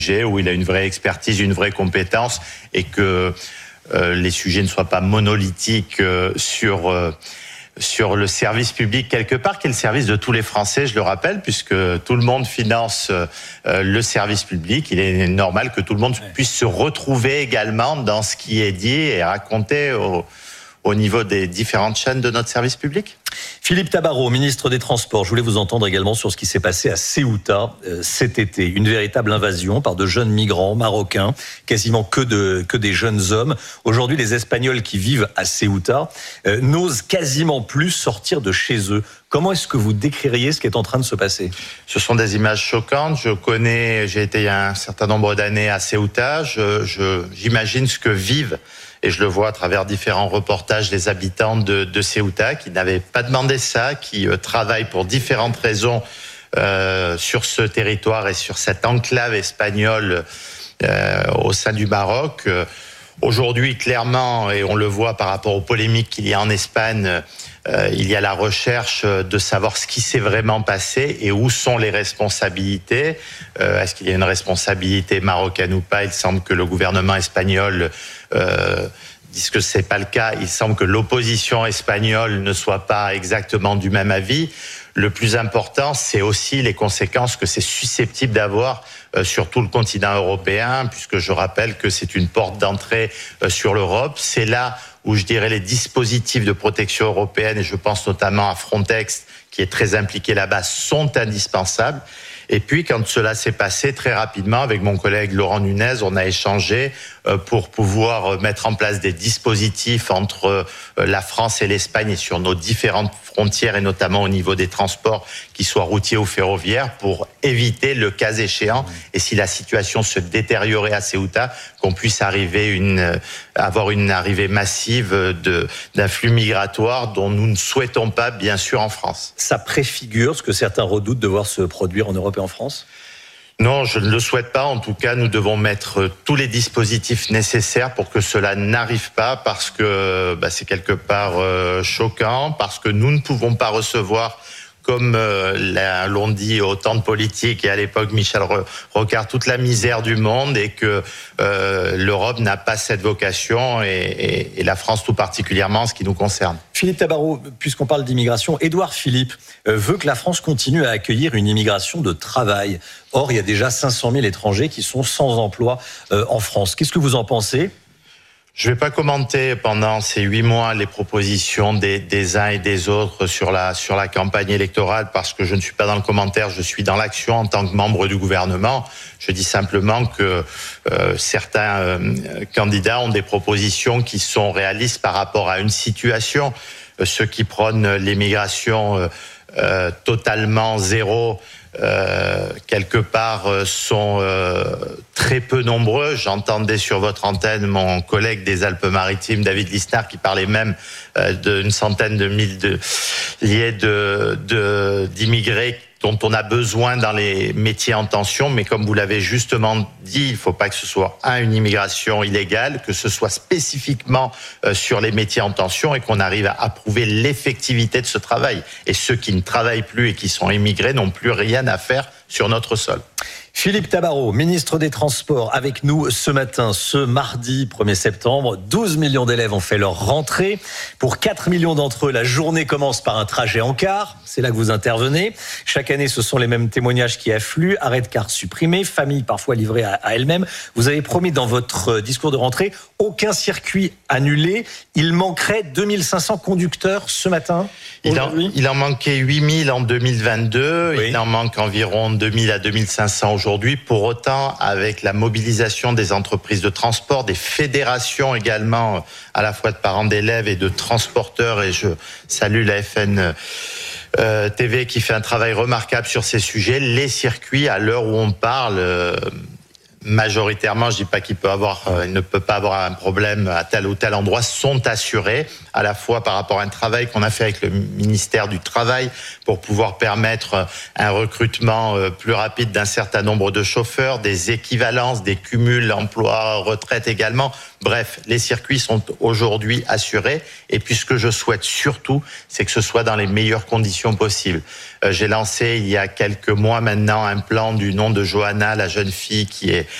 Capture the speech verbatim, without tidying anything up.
où il a une vraie expertise, une vraie compétence, et que euh, les sujets ne soient pas monolithiques euh, sur euh, sur le service public quelque part, qui est le service de tous les Français, je le rappelle, puisque tout le monde finance euh, le service public. Il est normal que tout le monde puisse se retrouver également dans ce qui est dit et raconté au, au niveau des différentes chaînes de notre service public. Philippe Tabarot, ministre des Transports, je voulais vous entendre également sur ce qui s'est passé à Ceuta euh, cet été. Une véritable invasion par de jeunes migrants marocains, quasiment que, de, que des jeunes hommes. Aujourd'hui, les Espagnols qui vivent à Ceuta euh, n'osent quasiment plus sortir de chez eux. Comment est-ce que vous décririez ce qui est en train de se passer ? Ce sont des images choquantes. Je connais, j'ai été il y a un certain nombre d'années à Ceuta. Je, je, j'imagine ce que vivent, et je le vois à travers différents reportages, les habitants de, de Ceuta qui n'avaient pas demandé ça, qui euh, travaillent pour différentes raisons euh, sur ce territoire et sur cette enclave espagnole euh, au sein du Maroc. Euh, aujourd'hui, clairement, et on le voit par rapport aux polémiques qu'il y a en Espagne, euh, il y a la recherche de savoir ce qui s'est vraiment passé et où sont les responsabilités. Euh, est-ce qu'il y a une responsabilité marocaine ou pas ? Il semble que le gouvernement espagnol euh, dise que c'est pas le cas. Il semble que l'opposition espagnole ne soit pas exactement du même avis. Le plus important, c'est aussi les conséquences que c'est susceptible d'avoir euh, sur tout le continent européen, puisque je rappelle que c'est une porte d'entrée euh, sur l'Europe. C'est là où je dirais les dispositifs de protection européenne, et je pense notamment à Frontex, qui est très impliqué là-bas, sont indispensables. Et puis, quand cela s'est passé, très rapidement, avec mon collègue Laurent Nunez, on a échangé pour pouvoir mettre en place des dispositifs entre la France et l'Espagne et sur nos différentes frontières, et notamment au niveau des transports, qu'ils soient routiers ou ferroviaires, pour éviter, le cas échéant, et si la situation se détériorait à Ceuta, qu'on puisse arriver une, avoir une arrivée massive de, d'un flux migratoire dont nous ne souhaitons pas, bien sûr, en France. Ça préfigure ce que certains redoutent de voir se produire en Europe et en France ? Non, je ne le souhaite pas. En tout cas, nous devons mettre tous les dispositifs nécessaires pour que cela n'arrive pas, parce que bah, c'est quelque part euh, choquant, parce que nous ne pouvons pas recevoir, comme euh, l'ont dit autant de politiques et à l'époque Michel Rocard, toute la misère du monde, et que euh, l'Europe n'a pas cette vocation, et, et, et la France tout particulièrement en ce qui nous concerne. Philippe Tabarot, puisqu'on parle d'immigration, Édouard Philippe euh, veut que la France continue à accueillir une immigration de travail. Or, il y a déjà cinq cent mille étrangers qui sont sans emploi euh, en France. Qu'est-ce que vous en pensez ? Je ne vais pas commenter pendant ces huit mois les propositions des, des uns et des autres sur la, sur la campagne électorale, parce que je ne suis pas dans le commentaire, je suis dans l'action en tant que membre du gouvernement. Je dis simplement que euh, certains euh, candidats ont des propositions qui sont réalistes par rapport à une situation. Euh, ceux qui prônent l'immigration euh, euh, totalement zéro, Euh, quelque part euh, sont euh, très peu nombreux. J'entendais sur votre antenne mon collègue des Alpes-Maritimes, David Lisnard, qui parlait même euh, d'une centaine de mille de, liés de, de, d'immigrés dont on a besoin dans les métiers en tension. Mais comme vous l'avez justement dit, il ne faut pas que ce soit un, une immigration illégale, que ce soit spécifiquement euh, sur les métiers en tension, et qu'on arrive à approuver l'effectivité de ce travail. Et ceux qui ne travaillent plus et qui sont immigrés n'ont plus rien à faire sur notre sol. Philippe Tabarot, ministre des Transports, avec nous ce matin, ce mardi premier septembre. douze millions d'élèves ont fait leur rentrée. Pour quatre millions d'entre eux, la journée commence par un trajet en car. C'est là que vous intervenez. Chaque année, ce sont les mêmes témoignages qui affluent. Arrêt de car supprimé, famille parfois livrée à, à elle-même. Vous avez promis dans votre discours de rentrée aucun circuit annulé. Il manquerait deux mille cinq cents conducteurs ce matin. Il en, il en manquait huit mille en deux mille vingt-deux. Oui. Il en manque environ deux mille à deux mille cinq cents aujourd'hui. Pour autant, avec la mobilisation des entreprises de transport, des fédérations également, à la fois de parents d'élèves et de transporteurs, et je salue la F N euh, T V qui fait un travail remarquable sur ces sujets, les circuits, à l'heure où on parle, euh, majoritairement, je dis pas qu'il peut avoir, euh, il ne peut pas avoir un problème à tel ou tel endroit, sont assurés, à la fois par rapport à un travail qu'on a fait avec le ministère du Travail pour pouvoir permettre un recrutement euh, plus rapide d'un certain nombre de chauffeurs, des équivalences, des cumuls emploi-retraite également. Bref, les circuits sont aujourd'hui assurés, et puis ce que je souhaite surtout, c'est que ce soit dans les meilleures conditions possibles. Euh, j'ai lancé il y a quelques mois maintenant un plan du nom de Johanna, la jeune fille qui est